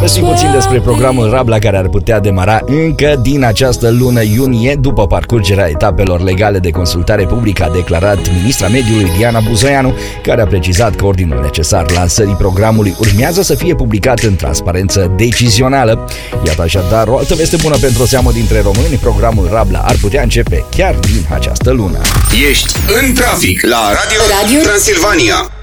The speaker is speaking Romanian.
povestim puțin despre programul Rabla, care ar putea demara încă din această lună iunie. După parcurgerea etapelor legale de consultare publică, a declarat ministra mediului Diana Buzoianu, care a precizat că ordinul necesar lansării programului urmează să fie publicat în transparență decizională. Iată așadar o altă veste bună pentru o seamă dintre români. Programul Rabla ar putea începe chiar din această lună. Ești în trafic la Radio Transilvania.